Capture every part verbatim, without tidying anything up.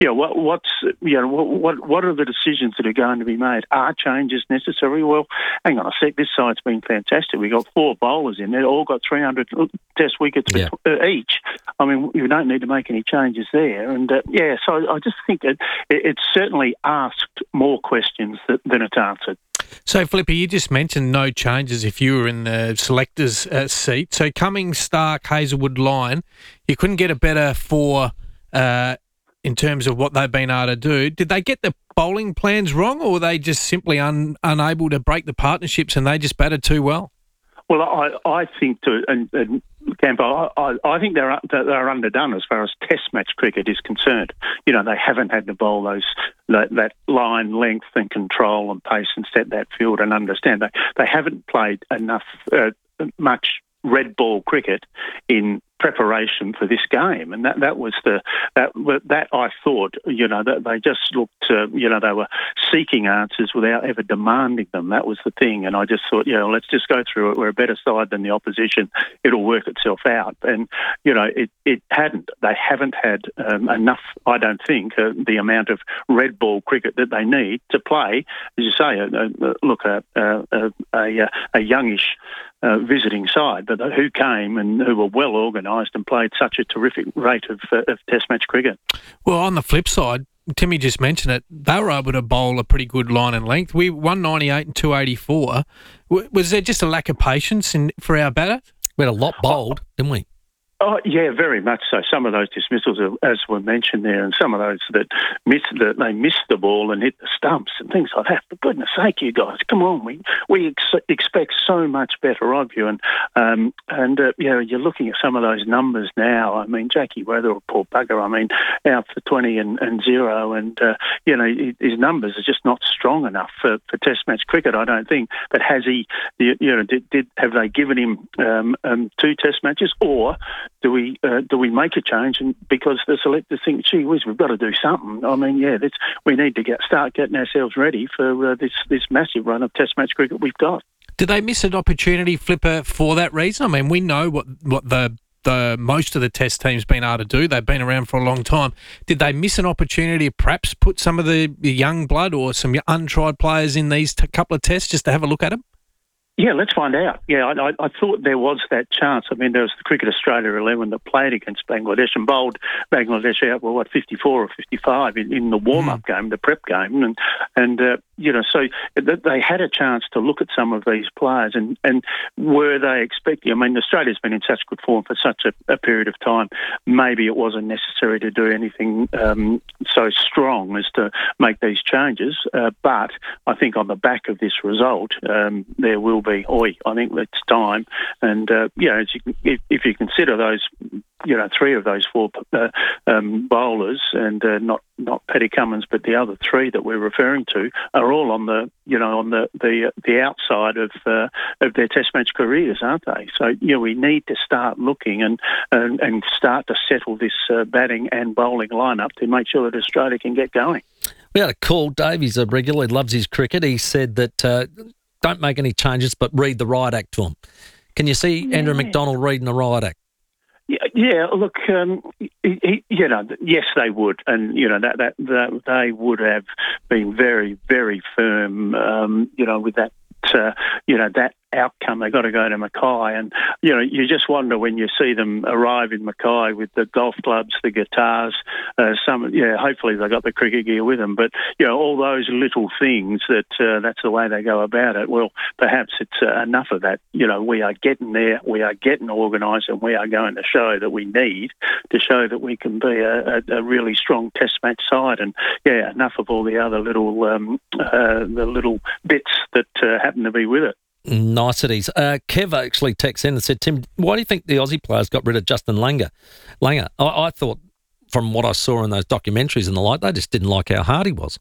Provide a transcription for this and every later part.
Yeah, what, what's you know what what are the decisions that are going to be made? Are changes necessary? Well, hang on a sec. This side's been fantastic. We got four bowlers in there, all got three hundred Test wickets yeah. each. I mean, you don't need to make any changes there. And uh, yeah, so I just think it, it, it's certainly asked more questions that, than it's answered. So, Flippy, you just mentioned no changes if you were in the selector's uh, seat. So, Cummings, Stark, Hazelwood, Lyon, you couldn't get a better four. Uh, in terms of what they've been able to do. Did they get the bowling plans wrong, or were they just simply un, unable to break the partnerships and they just batted too well? Well, I, I think, to, and, and Campo, I, I think they're they're underdone as far as Test match cricket is concerned. You know, they haven't had to bowl those that, that line length and control and pace and set that field and understand. They, they haven't played enough, uh, much red ball cricket in preparation for this game, and that that was the that that I thought, you know, that they just looked, uh, you know, they were seeking answers without ever demanding them. That was the thing, and I just thought, you know, let's just go through it. We're a better side than the opposition. It'll work itself out, and you know, it it hadn't. They haven't had um, enough, I don't think, uh, the amount of red ball cricket that they need to play, as you say. Uh, uh, look, a a, a, a, a youngish uh, visiting side, but who came and who were well organised and played such a terrific rate of, uh, of Test match cricket. Well, on the flip side, Timmy just mentioned it, they were able to bowl a pretty good line and length. We one ninety-eight and two eighty-four. Was there just a lack of patience in, for our batter? We had a lot bowled, didn't we? Oh, yeah, very much so. Some of those dismissals, as were mentioned there, and some of those that missed that they missed the ball and hit the stumps and things like that. For goodness sake, you guys, come on! We we ex- expect so much better of you, and um, and uh, you know, you're looking at some of those numbers now. I mean, Jackie Weather, poor bugger. I mean, out for twenty and, and zero, and uh, you know, his numbers are just not strong enough for, for Test match cricket. I don't think. But has he? You know, did, did have they given him um, um, two Test matches, or do we uh, do we make a change? And because the selectors think, gee whiz, we've got to do something. I mean, yeah, that's, we need to get start getting ourselves ready for uh, this this massive run of Test match cricket we've got. Did they miss an opportunity, Flipper, for that reason? I mean, we know what what the the most of the Test teams been able to do. They've been around for a long time. Did they miss an opportunity to perhaps put some of the young blood or some untried players in these t- couple of Tests just to have a look at them? Yeah, let's find out. Yeah, I, I, I thought there was that chance. I mean, there was the Cricket Australia eleven that played against Bangladesh and bowled Bangladesh out, well, what, fifty-four or fifty-five in, in the warm-up mm. game, the prep game. And, and uh, you know, so they had a chance to look at some of these players and, and were they expecting, I mean, Australia's been in such good form for such a, a period of time, maybe it wasn't necessary to do anything um, so strong as to make these changes. Uh, but I think on the back of this result, um, there will be Oi, I think it's time. And, uh, you know, as you, if, if you consider those, you know, three of those four uh, um, bowlers, and uh, not not Paddy Cummins, but the other three that we're referring to, are all on the, you know, on the the, the outside of uh, of their Test match careers, aren't they? So, you know, we need to start looking and and, and start to settle this uh, batting and bowling lineup to make sure that Australia can get going. We had a call. Dave, he's a regular, he loves his cricket. He said that uh, don't make any changes, but read the riot act to him. Can you see yeah. Andrew McDonald reading the riot act? Yeah, yeah. Look, um, he, he, you know, yes, they would, and you know that, that that they would have been very, very firm, um, you know, with that, uh, you know, that outcome. They got to go to Mackay, and you know, you just wonder when you see them arrive in Mackay with the golf clubs, the guitars, uh, some, yeah, hopefully they got the cricket gear with them, but you know, all those little things that uh, that's the way they go about it. Well, perhaps it's uh, enough of that. You know, we are getting there, we are getting organised, and we are going to show that we need to show that we can be a, a, a really strong Test match side. And yeah, enough of all the other little um, uh, the little bits that uh, happen to be with it. Niceties. Uh, Kev actually texted in and said, Tim, why do you think the Aussie players got rid of Justin Langer? Langer, I, I thought from what I saw in those documentaries and the like, they just didn't like how hard he was.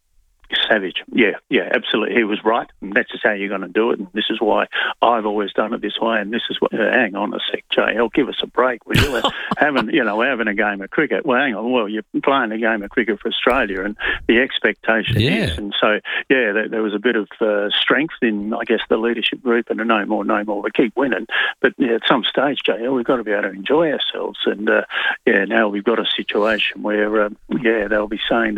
Savage. Yeah, yeah, absolutely. He was right. And that's just how you're going to do it. And this is why I've always done it this way. And this is what, uh, hang on a sec, J L, give us a break, will you? having, you know, we're having a game of cricket. Well, hang on. Well, you're playing a game of cricket for Australia and the expectation Yeah. is. And so, yeah, there, there was a bit of uh, strength in, I guess, the leadership group and a no more, no more. We keep winning. But yeah, at some stage, J L, we've got to be able to enjoy ourselves. And, uh, yeah, now we've got a situation where, uh, yeah, they'll be saying